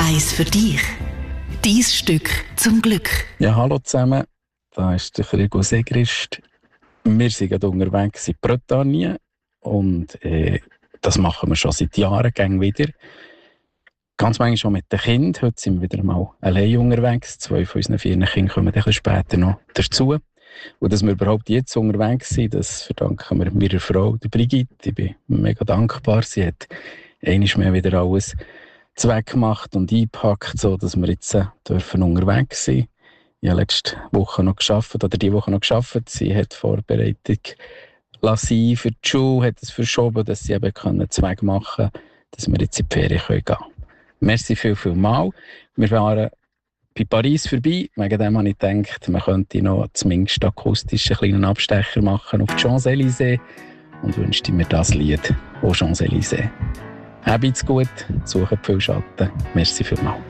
Eins für dich. Dein Stück zum Glück. Ja, hallo zusammen. Da ist der Gregor Segrist. Wir sind gerade unterwegs in Bretagne und das machen wir schon seit Jahren gern wieder. Ganz manchmal schon mit den Kindern. Heute sind wir wieder mal allein unterwegs. 2 von unseren 4 Kindern kommen ein bisschen später noch dazu. Und dass wir überhaupt jetzt unterwegs sind, das verdanken wir meiner Frau, der Brigitte. Ich bin mega dankbar. Sie hat einmal mehr wieder alles zweckgemacht und eingepackt, sodass wir jetzt dürfen unterwegs sein. Ich habe letzte Woche noch gearbeitet, oder die Woche noch gearbeitet. Sie hat Vorbereitung lassen für die Schule, hat es verschoben, dass sie eben Zweck machen können, dass wir jetzt in die Ferien gehen können. Merci viel mal. Wir waren bei Paris vorbei. Wegen dem habe ich gedacht, man könnte noch zumindest akustisch einen kleinen Abstecher machen auf die Champs-Élysées und wünschte mir das Lied, «Aux Champs-Élysées». Habt's gut, sucht viel Schatten. Merci vielmals.